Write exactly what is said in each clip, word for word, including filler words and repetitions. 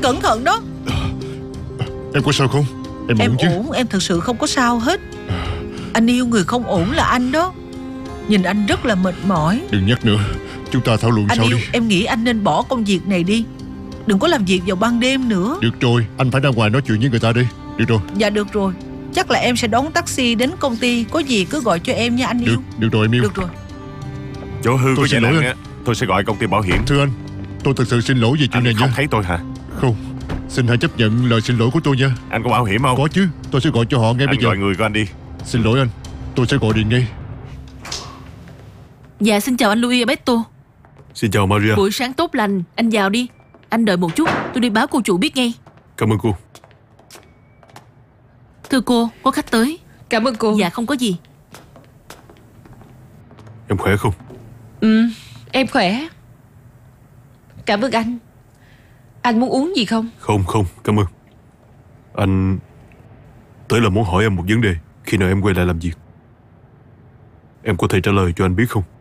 cẩn thận đó. Em có sao không? Em, Em ổn chứ? ổn, em thực sự không có sao hết. Anh yêu người không ổn là anh đó. Nhìn anh rất là mệt mỏi. Đừng nhắc nữa, chúng ta thảo luận Anh sau yêu, đi. em nghĩ anh nên bỏ công việc này đi. Đừng có làm việc vào ban đêm nữa. Được rồi, anh phải ra ngoài nói chuyện với người ta đi. Được rồi. Dạ được rồi. Chắc là em sẽ đón taxi đến công ty. Có gì cứ gọi cho em nha anh yêu. Được, được rồi em yêu. Được rồi. Chỗ hư Tôi có xin vẻ lỗi nặng anh. á, tôi sẽ gọi công ty bảo hiểm. Thưa anh, tôi thật sự xin lỗi về chuyện Anh này không nha. thấy tôi hả? Không, xin hãy chấp nhận lời xin lỗi của tôi nha. Anh có bảo hiểm không? Có chứ, tôi sẽ gọi cho họ ngay Anh bây giờ. gọi người của anh đi. Xin lỗi anh, tôi sẽ gọi điện ngay. Dạ xin chào anh Louis Alberto. Xin chào Maria. Buổi sáng tốt lành. Anh vào đi. Anh đợi một chút, tôi đi báo cô chủ biết ngay. Cảm ơn cô. Thưa cô, có khách tới. Cảm ơn cô. Dạ không có gì. Em khỏe không? Ừ, em khỏe. Cảm ơn anh. Anh muốn uống gì không? Không không, cảm ơn. Anh tới là muốn hỏi em một vấn đề. Khi nào em quay lại làm việc? Em có thể trả lời cho anh biết không?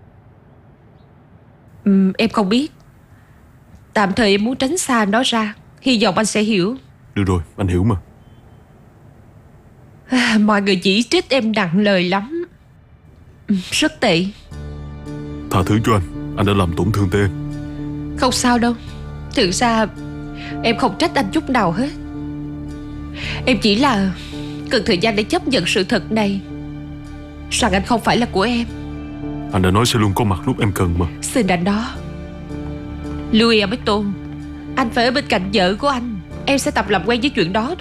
Ừ, em không biết. Tạm thời em muốn tránh xa nó ra. Hy vọng anh sẽ hiểu. Được rồi, anh hiểu mà. À, mọi người chỉ trích em nặng lời lắm. Ừ, rất tệ. Tha thứ cho anh, anh đã làm tổn thương tới em. Không sao đâu. Thực ra em không trách anh chút nào hết. Em chỉ là cần thời gian để chấp nhận sự thật này, rằng anh không phải là của em. Anh đã nói sẽ luôn có mặt lúc em cần mà. Xin anh đó, Louis Alberto, anh phải ở bên cạnh vợ của anh. Em sẽ tập làm quen với chuyện đó thôi.